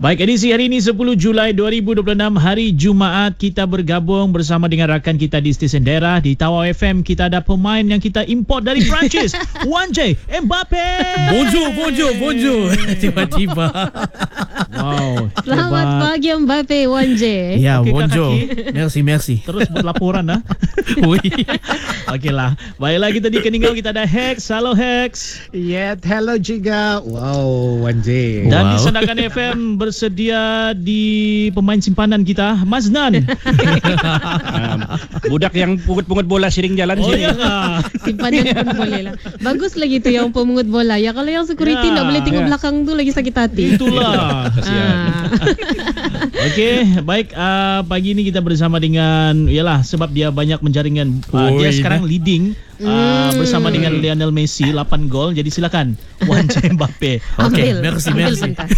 Baik, edisi hari ini 10 Julai 2026, hari Jumaat, kita bergabung bersama dengan rakan kita di stesen daerah di Tawau FM. Kita ada pemain yang kita import dari Perancis, Wanje Mbappe. Bonjour. Tiba-tiba. Wow, Selamat pagi Mbappe, Wanje. Ya, Okey, bonjour. Kak Merci. Terus buat laporan lah. Okeylah. Baiklah, kita di Keningau kita ada Hex. Halo Hex. Yeah, hello juga. Wow, Wanje. Dan di Sandakan FM bersedia di pemain simpanan kita, Mas Nan. Budak yang pungut-pungut bola siring jalan Oh sini. ya kah? Simpanan pun boleh lah. Bagus lagi tu yang pemungut bola. Ya kalau yang security Ya, tak boleh tengok belakang tu lagi sakit hati. Itulah. Okey, baik, pagi ini kita bersama dengan, yalah, sebab dia banyak menjaringkan, dia sekarang leading bersama dengan Lionel Messi 8 gol. Jadi silakan Wanje Mbappe. Okey, Ambil merci. pentas.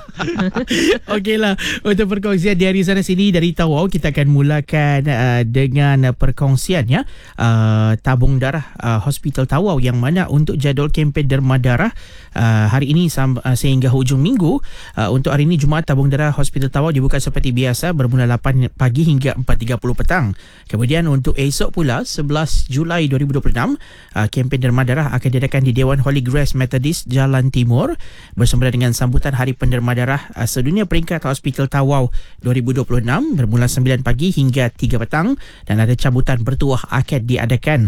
Okeylah, untuk perkongsian di hari sana sini dari Tawau, kita akan mulakan dengan perkongsian ya, tabung darah Hospital Tawau, yang mana untuk jadual kempen derma darah hari ini sehingga hujung minggu. Untuk hari ini Jumaat, tabung darah Hospital Tawau dibuka seperti biasa bermula 8 pagi hingga 4.30 petang. Kemudian untuk esok pula 11 Julai 2026, kempen derma darah akan diadakan di Dewan Holy Grace Methodist Jalan Timur bersama dengan sambutan Hari Penderma Darah Sedunia Peringkat Hospital Tawau 2026 bermula 9 pagi hingga 3 petang, dan ada cabutan bertuah akan diadakan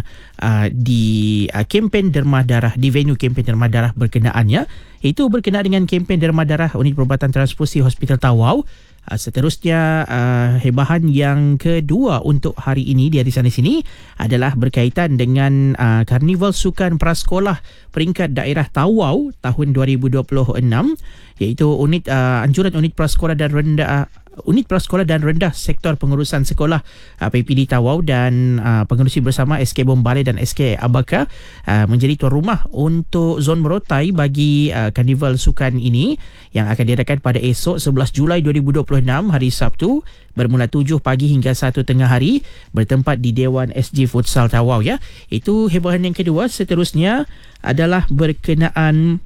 di kempen derma darah di venue kempen derma darah berkenaannya. Itu berkenaan dengan kempen derma darah Unit Perubatan Transfusi Hospital Tawau. Seterusnya, hebahan yang kedua untuk hari ini di hari sana sini adalah berkaitan dengan Karnival Sukan Prasekolah Peringkat Daerah Tawau tahun 2026, iaitu anjuran Unit Prasekolah dan Rendah Sektor Pengurusan Sekolah PPD Tawau dan pengerusi bersama SK Bombale dan SK Abaka menjadi tuan rumah untuk zon merotai bagi Karnival Sukan ini yang akan diadakan pada esok 11 Julai 2026 hari Sabtu bermula 7 pagi hingga 1 tengah hari bertempat di Dewan SG Futsal Tawau ya. Itu hebahan yang kedua. Seterusnya adalah berkenaan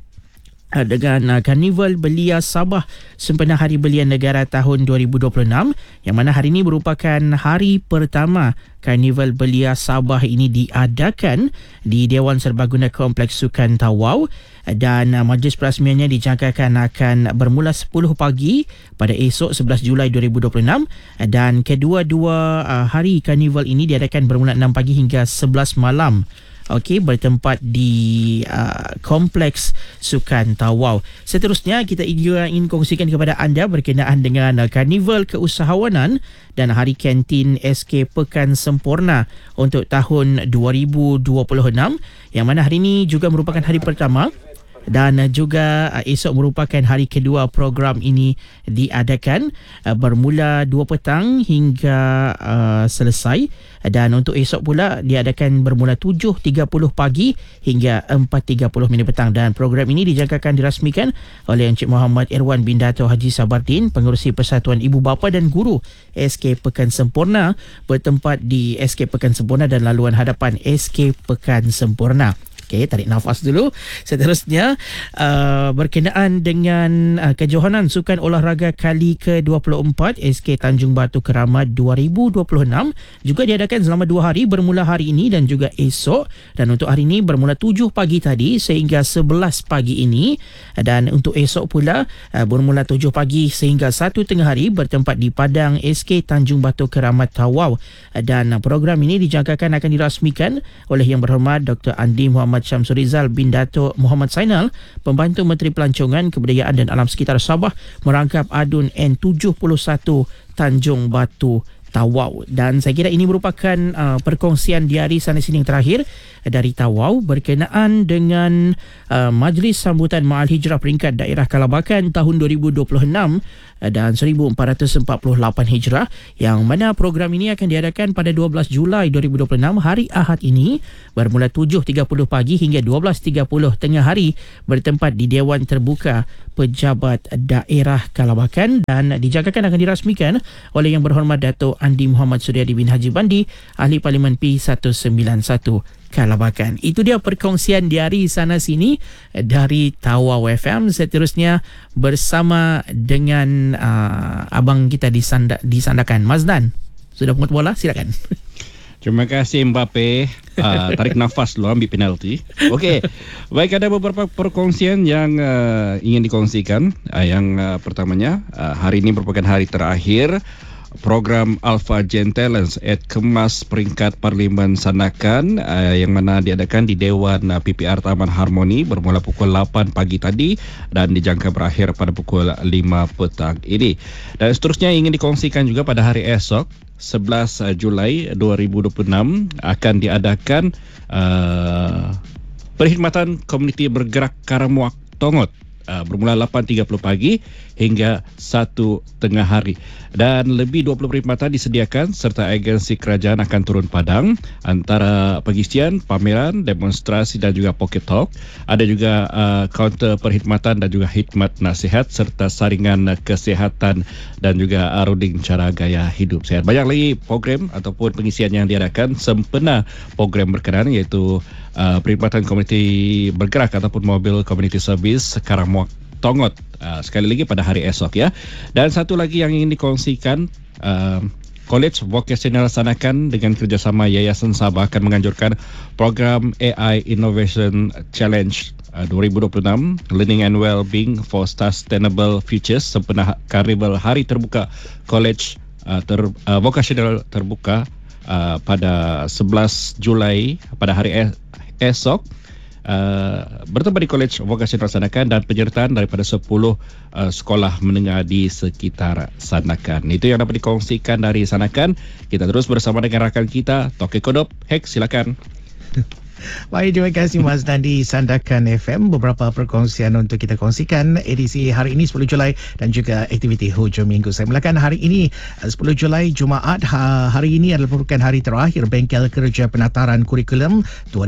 dengan Karnival Belia Sabah sempena Hari Belia Negara tahun 2026, yang mana hari ini merupakan hari pertama Karnival Belia Sabah ini diadakan di Dewan Serbaguna Kompleks Sukan Tawau, dan majlis perasmiannya dijangkakan akan bermula 10 pagi pada esok 11 Julai 2026, dan kedua-dua hari Karnival ini diadakan bermula 6 pagi hingga 11 malam. Okey, bertempat di Kompleks Sukan Tawau. Seterusnya, kita ingin kongsikan kepada anda berkenaan dengan Karnival Keusahawanan dan Hari Kantin SK Pekan Sempurna untuk tahun 2026, yang mana hari ini juga merupakan hari pertama dan juga esok merupakan hari kedua program ini diadakan bermula 2 petang hingga selesai, dan untuk esok pula diadakan bermula 7.30 pagi hingga 4.30 minit petang, dan program ini dijangkakan dirasmikan oleh Encik Muhammad Irwan bin Dato' Haji Sabardin, Pengerusi Persatuan Ibu Bapa dan Guru SK Pekan Sempurna, bertempat di SK Pekan Sempurna dan laluan hadapan SK Pekan Sempurna. Okey, tarik nafas dulu. Seterusnya, berkenaan dengan kejohanan Sukan Olahraga kali ke-24 SK Tanjung Batu Keramat 2026 juga diadakan selama 2 hari bermula hari ini dan juga esok, dan untuk hari ini bermula 7 pagi tadi sehingga 11 pagi ini, dan untuk esok pula bermula 7 pagi sehingga 1 tengah hari bertempat di Padang SK Tanjung Batu Keramat Tawau, dan program ini dijangkakan akan dirasmikan oleh Yang Berhormat Dr. Andi Muhammad Syamsurizal bin Dato' Muhammad Sainal, Pembantu Menteri Pelancongan, Kebudayaan dan Alam Sekitar Sabah, merangkap adun N71 Tanjung Batu Tawau. Dan saya kira ini merupakan perkongsian di hari sana sini yang terakhir dari Tawau berkenaan dengan Majlis Sambutan Ma'al Hijrah Peringkat Daerah Kalabakan tahun 2026 dan 1448 Hijrah, yang mana program ini akan diadakan pada 12 Julai 2026 hari Ahad ini bermula 7.30 pagi hingga 12.30 tengah hari bertempat di Dewan Terbuka Pejabat Daerah Kalabakan, dan dijangkakan akan dirasmikan oleh Yang Berhormat Dato' Andi Muhammad Suryadi bin Haji Bandi, Ahli Parlimen P191 Kalabakan. Itu dia perkongsian diari sana sini dari Tawau FM. Seterusnya bersama dengan abang kita disandakan Mazlan. Sudah pungut bola, silakan. Terima kasih Mbappe. Tarik nafas dulu, ambil penalti. Okey. Baik, ada beberapa perkongsian yang ingin dikongsikan. Yang pertamanya, hari ini merupakan hari terakhir program Alpha Gen Talents at Kemas Peringkat Parlimen Sandakan yang mana diadakan di Dewan PPR Taman Harmoni bermula pukul 8 pagi tadi dan dijangka berakhir pada pukul 5 petang ini. Dan seterusnya ingin dikongsikan juga pada hari esok 11 Julai 2026 akan diadakan perkhidmatan komuniti bergerak Karamuak Tongot bermula 8.30 pagi hingga 1 tengah hari. Dan lebih 20 perkhidmatan disediakan serta agensi kerajaan akan turun padang antara pengisian, pameran, demonstrasi dan juga pocket talk. Ada juga kaunter perkhidmatan dan juga khidmat nasihat serta saringan kesihatan dan juga runding cara gaya hidup sehat. Banyak lagi program ataupun pengisian yang diadakan sempena program berkenaan iaitu perkhidmatan komuniti bergerak ataupun mobil community service Karamuak Tongot sekali lagi pada hari esok ya. Dan satu lagi yang ingin dikongsikan, College Vocational Sandakan dengan kerjasama Yayasan Sabah akan menganjurkan program AI Innovation Challenge 2026 Learning and Wellbeing for Sustainable Futures sempena Karnival Hari Terbuka College Vocational Terbuka pada 11 Julai pada hari esok. Bertemu di College Vocational Sandakan dan penyertaan daripada 10 sekolah menengah di sekitar Sandakan. Itu yang dapat dikongsikan dari Sandakan. Kita terus bersama dengan rakan kita Toke Kodop. Hek, silakan. Baik, terima kasih Mas Dan di Sandakan FM. Beberapa perkongsian untuk kita kongsikan edisi hari ini 10 Julai dan juga aktiviti hujung minggu. Saya mulakan hari ini 10 Julai Jumaat. Hari ini adalah merupakan hari terakhir Bengkel Kerja Penataran Kurikulum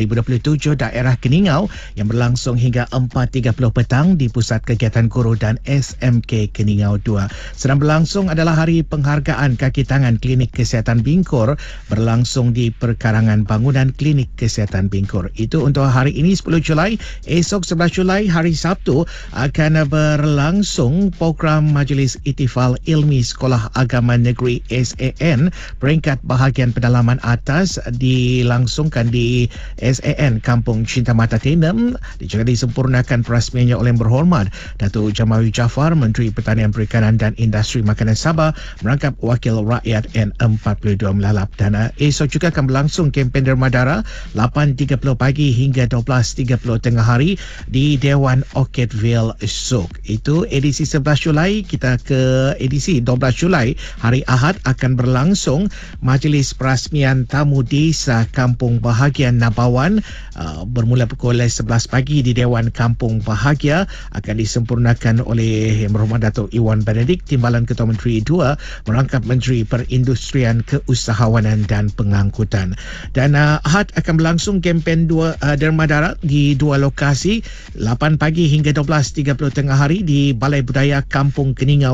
2027 Daerah Keningau yang berlangsung hingga 4.30 petang di Pusat Kegiatan Guru dan SMK Keningau 2. Sedang berlangsung adalah hari penghargaan kaki tangan Klinik Kesihatan Bingkur berlangsung di Perkarangan Bangunan Klinik Kesihatan Bingkur. Itu untuk hari ini 10 Julai. Esok 11 Julai hari Sabtu akan berlangsung program Majlis Itifal Ilmi Sekolah Agama Negeri SAN peringkat bahagian pedalaman atas dilangsungkan di SAN Kampung Cinta Mata Tenem. Juga disempurnakan perasmiannya oleh Yang Berhormat Datuk Jamawi Jaafar, Menteri Pertanian Perikanan dan Industri Makanan Sabah merangkap wakil rakyat N42 melalap. Dan esok juga akan berlangsung kempen derma-dara 8.30 pagi hingga 12.30 tengah hari di Dewan Orchidville Souk. Itu edisi 11 Julai. Kita ke edisi 12 Julai hari Ahad akan berlangsung Majlis Perasmian Tamu Desa Kampung Bahagia Nabawan bermula pukul 11 pagi di Dewan Kampung Bahagia, akan disempurnakan oleh Yang Berhormat Datuk Iwan Benedict, Timbalan Ketua Menteri 2 merangkap Menteri Perindustrian, Keusahawanan dan Pengangkutan. Dan Ahad akan berlangsung kempen derma-dara di 2 lokasi 8 pagi hingga 12.30 tengah hari di Balai Budaya Kampung Keningau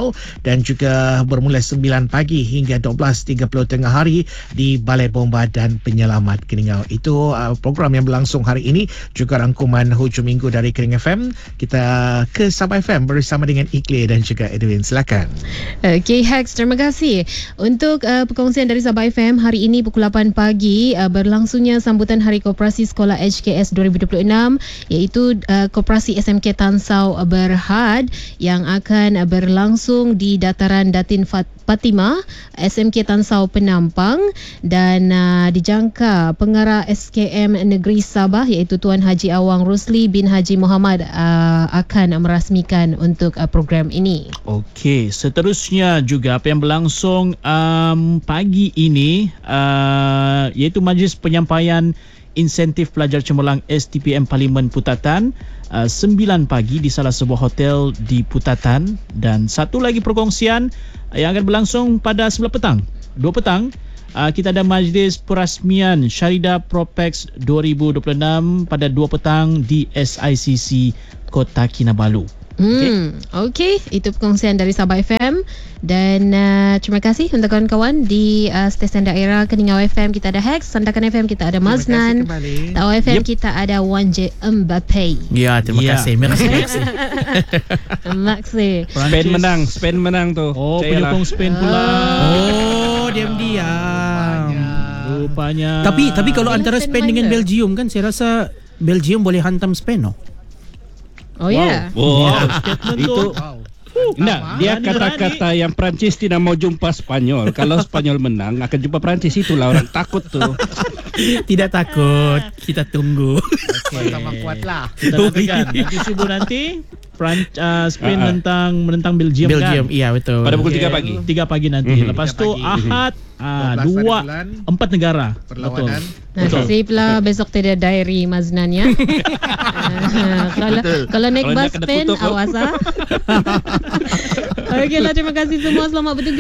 dan juga bermula 9 pagi hingga 12.30 tengah hari di Balai Bomba dan Penyelamat Keningau. Itu program yang berlangsung hari ini, juga rangkuman hujung minggu dari Kering FM. Kita ke Sabah FM bersama dengan Iqlil dan juga Edwin. Silakan. Okay, Hex, terima kasih. Untuk perkongsian dari Sabah FM hari ini pukul 8 pagi berlangsungnya sambutan Hari Koperasi Sekolah HKS 2026 iaitu Koperasi SMK Tansau Berhad yang akan berlangsung di Dataran Datin Fatimah SMK Tansau Penampang, dan dijangka pengarah SKM Negeri Sabah iaitu Tuan Haji Awang Rusli bin Haji Muhammad akan merasmikan untuk program ini. Okey, seterusnya juga apa yang berlangsung pagi ini iaitu Majlis Penyampaian Insentif Pelajar Cemerlang STPM Parlimen Putatan 9 pagi di salah sebuah hotel di Putatan. Dan satu lagi perkongsian yang akan berlangsung pada 11 petang 2 petang kita ada Majlis Perasmian Syarida Propex 2026 pada 2 petang di SICC Kota Kinabalu. Okey, itu perkongsian dari Sabah FM dan terima kasih untuk kawan-kawan di stesen daerah Keningau FM kita ada Hex, Sandakan FM kita ada Maznan, Tau FM kita ada Wanje Mbappe. Ya, terima kasih. Merci. Maksi. Spain menang tu. Oh, Percayalah. penyokong Spain pula. Oh, diam-diam. Rupanya. Tapi kalau antara Innocent Spain dengan minder. Belgium kan, saya rasa Belgium boleh hantam Spain. Oh ya. Wow. Statement Itu tu. Nah, dia Berani, kata-kata yang Perancis tidak mau jumpa Spanyol. Kalau Spanyol menang akan jumpa Perancis, itulah orang takut tu. Tidak takut, kita tunggu. Sama kuatlah. Kita nantikan nanti subuh nanti Spain menentang Belgium, Belgium, kan? iya betul. Pada pukul 3 pagi. 3 pagi nanti. Lepas 3 tu pagi. Ahad 12 bulan, 4 negara. perlawanan. Nasiblah besok tidak diary Maznan ya. Kalau naik Kalau bus nak kena Spain kutuk, awas ah. Okeylah, terima kasih semua, selamat bertugas.